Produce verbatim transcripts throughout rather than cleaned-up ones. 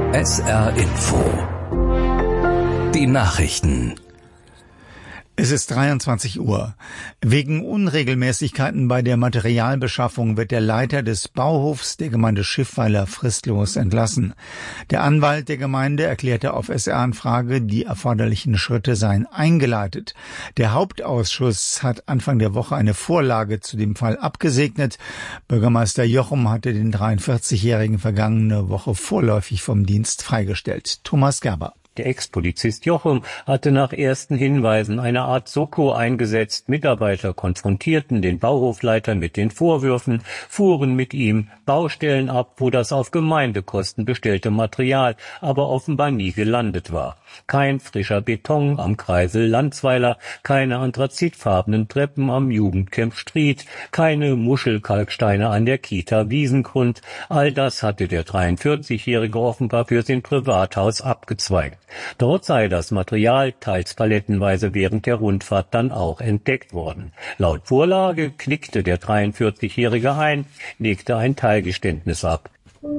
S R Info. Die Nachrichten. Es ist dreiundzwanzig Uhr. Wegen Unregelmäßigkeiten bei der Materialbeschaffung wird der Leiter des Bauhofs der Gemeinde Schiffweiler fristlos entlassen. Der Anwalt der Gemeinde erklärte auf S R-Anfrage, die erforderlichen Schritte seien eingeleitet. Der Hauptausschuss hat Anfang der Woche eine Vorlage zu dem Fall abgesegnet. Bürgermeister Jochum hatte den dreiundvierzigjährigen vergangene Woche vorläufig vom Dienst freigestellt. Thomas Gerber. Der Ex-Polizist Jochum hatte nach ersten Hinweisen eine Art Soko eingesetzt. Mitarbeiter konfrontierten den Bauhofleiter mit den Vorwürfen, fuhren mit ihm Baustellen ab, wo das auf Gemeindekosten bestellte Material aber offenbar nie gelandet war. Kein frischer Beton am Kreisel Landsweiler, keine anthrazitfarbenen Treppen am Jugendcamp Stried, keine Muschelkalksteine an der Kita Wiesengrund. All das hatte der dreiundvierzigjährige offenbar für sein Privathaus abgezweigt. Dort sei das Material teils palettenweise während der Rundfahrt dann auch entdeckt worden. Laut Vorlage knickte der dreiundvierzigjährige ein, legte ein Teilgeständnis ab.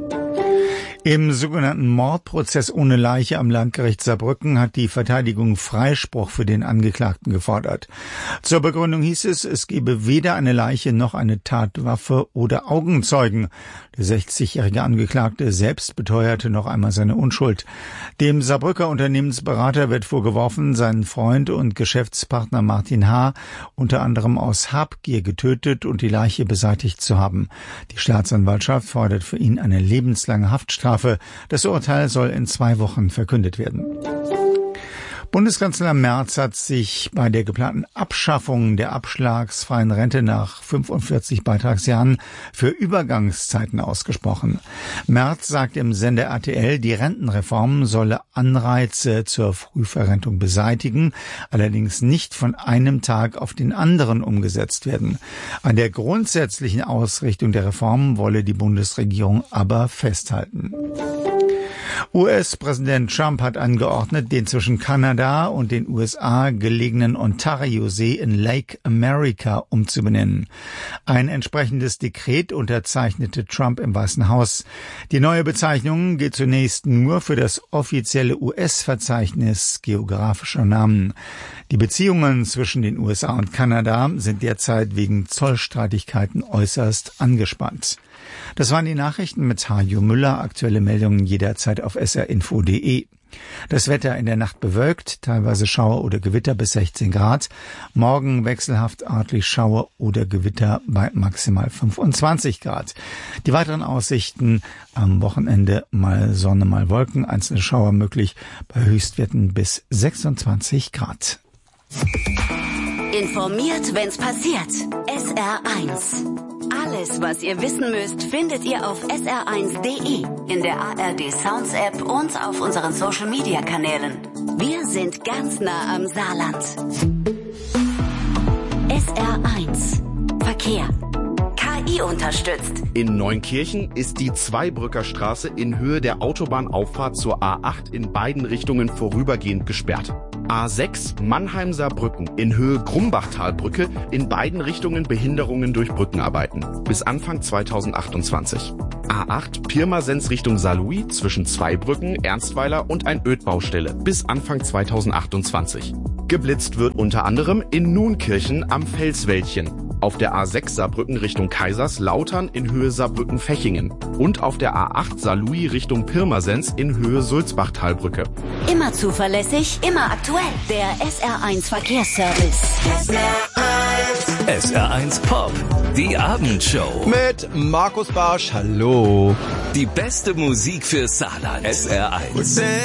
Im sogenannten Mordprozess ohne Leiche am Landgericht Saarbrücken hat die Verteidigung Freispruch für den Angeklagten gefordert. Zur Begründung hieß es, es gebe weder eine Leiche noch eine Tatwaffe oder Augenzeugen. Der sechzigjährige Angeklagte selbst beteuerte noch einmal seine Unschuld. Dem Saarbrücker Unternehmensberater wird vorgeworfen, seinen Freund und Geschäftspartner Martin H. unter anderem aus Habgier getötet und die Leiche beseitigt zu haben. Die Staatsanwaltschaft fordert für ihn eine lebenslange Haftstrafe. Das Urteil soll in zwei Wochen verkündet werden. Bundeskanzler Merz hat sich bei der geplanten Abschaffung der abschlagsfreien Rente nach fünfundvierzig Beitragsjahren für Übergangszeiten ausgesprochen. Merz sagt im Sender R T L, die Rentenreform solle Anreize zur Frühverrentung beseitigen, allerdings nicht von einem Tag auf den anderen umgesetzt werden. An der grundsätzlichen Ausrichtung der Reform wolle die Bundesregierung aber festhalten. U S-Präsident Trump hat angeordnet, den zwischen Kanada und den U S A gelegenen Ontario-See in Lake America umzubenennen. Ein entsprechendes Dekret unterzeichnete Trump im Weißen Haus. Die neue Bezeichnung gilt zunächst nur für das offizielle U S-Verzeichnis geografischer Namen. Die Beziehungen zwischen den U S A und Kanada sind derzeit wegen Zollstreitigkeiten äußerst angespannt. Das waren die Nachrichten mit Hajo Müller. Aktuelle Meldungen jederzeit auf s r info punkt d e. Das Wetter in der Nacht bewölkt, teilweise Schauer oder Gewitter bis sechzehn Grad. Morgen wechselhaft örtlich Schauer oder Gewitter bei maximal fünfundzwanzig Grad. Die weiteren Aussichten am Wochenende mal Sonne, mal Wolken, einzelne Schauer möglich bei Höchstwerten bis sechsundzwanzig Grad. Informiert, wenn's passiert. S R eins. Alles, was ihr wissen müsst, findet ihr auf s r eins punkt d e, in der A R D Sounds App und auf unseren Social Media Kanälen. Wir sind ganz nah am Saarland. S R eins. Verkehr. K I unterstützt. In Neunkirchen ist die Zweibrücker Straße in Höhe der Autobahnauffahrt zur A acht in beiden Richtungen vorübergehend gesperrt. A sechs Mannheim-Saarbrücken in Höhe Grumbachtalbrücke in beiden Richtungen Behinderungen durch Brückenarbeiten bis Anfang zweitausendachtundzwanzig. A acht Pirmasens Richtung Saarlouis zwischen Zweibrücken, Ernstweiler und ein Ödbaustelle bis Anfang zweitausendachtundzwanzig. Geblitzt wird unter anderem in Nunkirchen am Felswäldchen, auf der A sechs Saarbrücken Richtung Kaiserslautern in Höhe Saarbrücken-Fechingen und auf der A acht Saarlouis Richtung Pirmasens in Höhe Sulzbachtalbrücke. Immer zuverlässig, immer aktuell. Der S R eins Verkehrsservice. S R eins. S R eins Pop. Die Abendshow. Mit Markus Barsch. Hallo. Die beste Musik für Saarland. S R eins.